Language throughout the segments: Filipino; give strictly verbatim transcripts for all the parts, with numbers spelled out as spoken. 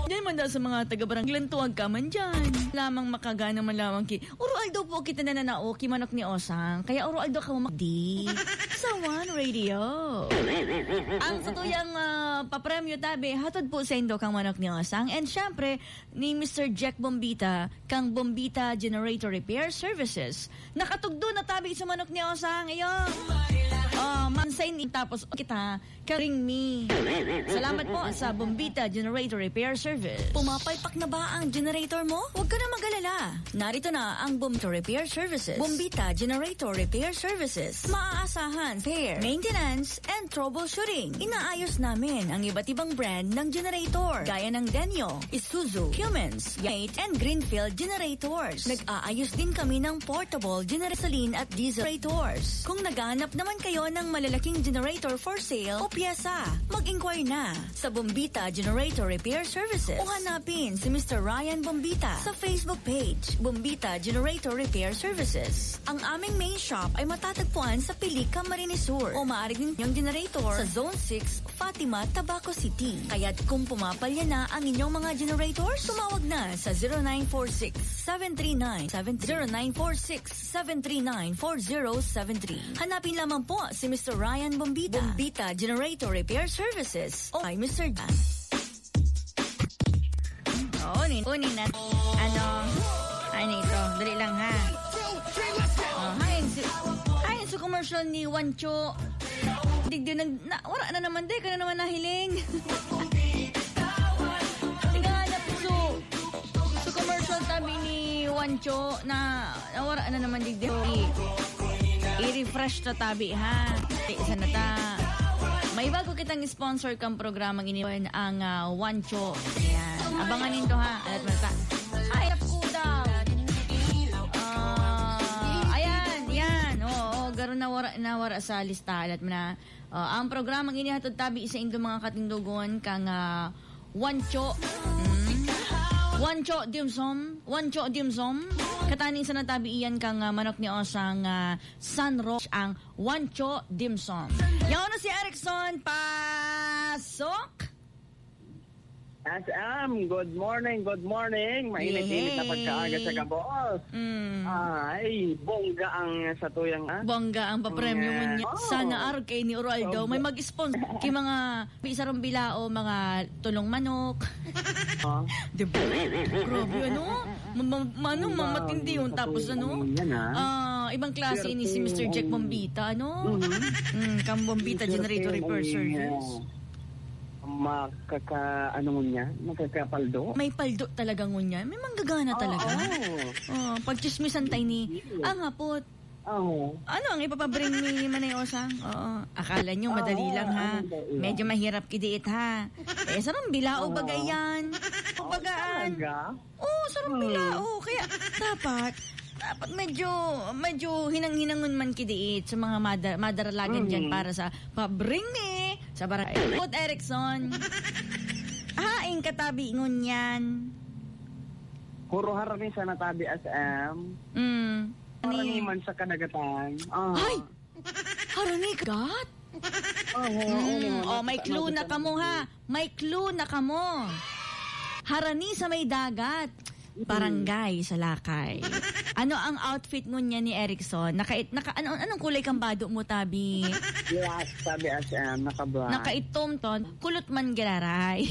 Diyan man sa mga taga-barang lantuwag ka man dyan. Lamang makagana man lamang ki. Urual daw po kita na nanao ki manok ni Osang. Kaya urual daw ka mamakdi. Sa One Radio. Ang satuyang uh, papremyo tabi, hatod po sa indo kang manok ni Osang. And syempre, ni Mister Jack Bombita, kang Bombita Generator Repair Services. Nakatugdo na tabi sa manok ni Osang. Ayun. Uh, mansayin tapos kita, karing me. Salamat po sa Bombita Generator Repair Service. Pumapalpak na ba ang generator mo? Huwag ka na mag-alala. Narito na ang Bombita Repair Services. Bombita Generator Repair Services. Maaasahan, repair, maintenance, and troubleshooting. Inaayos namin ang iba't ibang brand ng generator. Gaya ng Denyo, Isuzu, Cummins, Yate, and Greenfield generators. Nag-aayos din kami ng portable generator at diesel generators. Kung naghahanap naman kayo ng malalaking generator for sale o piyesa, mag-inquire na sa Bombita Generator Repair Services o hanapin si Mister Ryan Bombita sa Facebook page, Bombita Generator Repair Services. Ang aming main shop ay matatagpuan sa Pilica, Camarines Sur o maaari din yung generator sa Zone six, Fatima, Tabaco City. Kaya't kung pumapalya na ang inyong mga generators, tumawag na sa zero nine four six, seven three nine, seven zero nine four six, seven three nine, four zero seven three. Hanapin lamang po si Mister Ryan Bombita, Bombita Generator Repair Services o ay Mister Dan. Oo, ninin na. Ano? Ano ito? Dali lang ha. Oh, hayin si, hayin si commercial ni Wancho. Digdi nag, na, wala na naman di, ka na naman nahiling. Tinghanap so, so commercial tabi ni Wancho na, na wala na naman digdi. I-refresh to tabi ha. Isa na ta. May bago kitang sponsor kang programang iniwan ang uh, Wancho. Ayan. Abangan nito ha. Alat mo na ta. Ay, ko daw. Uh, ayan, yan. Oo, oh, garo na wara, na wara sa lista. Alat mo na. Uh, ang programang inihatod tabi isa indo mga katindugon kang uh, Wancho. Hmm. Wancho Dimsum. Wancho Dimsum. Kataning sa natabi iyan kang uh, manok ni Osang uh, Sunrock ang Wancho Dimsum. Yan na si Erickson. Pasok! S M, good morning, good morning. Mainit-init na pagkaaga sa Gaboos. Mm. Ay, bongga ang sa tuyang ha? Bongga ang papremyo mo niya. Oh. Sana araw kay ni Oraldo. May mag-sponsor kay mga isarong bilao, mga tulong manok. Huh? Diba? Grabe, ano? Ano, mamatindi yun. Tapos ano? Uh, ibang klase ni si Mister Jack Bombita, ano? Mm-hmm. Mm, Kang Bombita Generator Repair Service. Makaka, ano mo niya? Makakapaldo? May paldo talaga ngunya. May manggagana talaga. Oh, oh. Pag-chismisan tayo ni, ah nga po, oh. Ano ang ipapabring ni Manay Osang? Oo. Akala nyo madali oh, lang ha. Ano Medyo mahirap kidiit ha. Eh, sarang bilao oh. bagayan. Bagaan. Oo, oh, sarang hmm. bilao. Kaya dapat, dapat medyo, medyo hinang-hinangon man kidiit sa mga madar madaralagan hmm. dyan para sa pabring ni sa baray. Put Erickson. Haing katabi ngun yan. Huro harami sa natabi S M. Mm. Harami man sa kanagatan. Oh. Ay! Harami kat? Oh, mm. oh, may clue na kamo ha. May clue na kamo. Harani sa may dagat. Barangay sa Lakay. Ano ang outfit mo niya ni Erickson? Naka, naka, ano, anong kulay kang bado mo, Tabi? Yes, Tabi S M. Naka-black. Nakaitom ton. Kulot man giraray.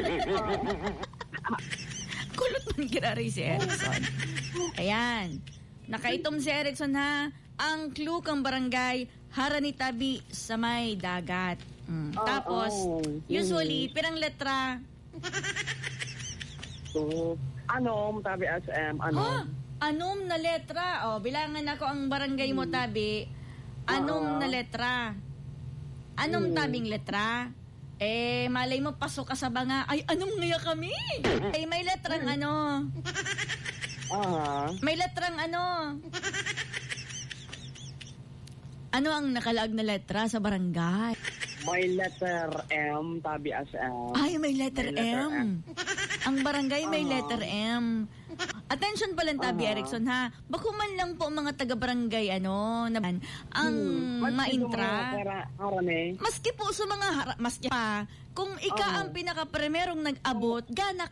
Kulot man giraray si Erickson. Ayan. Nakaitom si Erickson ha. Ang clue kang barangay, Harani Tabi sa may dagat. Mm. Oh, Tapos, oh. usually, pirang letra. So, anom, Tabi S M, anom. Ha? Anom na letra. O, bilangan ako ang barangay mo, Tabi. Anom uh-huh. na letra. Anong hmm. tabing letra? Eh, malay mo, pasok ka sa banga. Ay, anong ngaya kami? Ay, may letrang ano. Uh-huh. May letrang ano. Ano ang nakalaag na letra sa barangay? May letter M, Tabi S M. Ay, may letter, may letter M. M. Ang barangay may uh-huh. letter M. Attention pala, Tabi uh-huh. Erickson, ha? Bako man lang po mga taga-barangay, ano, naman, ang hmm. maintra. Maski po sa mga, hara- maski pa, kung ika uh-huh. ang pinaka-primerong nag-abot, gana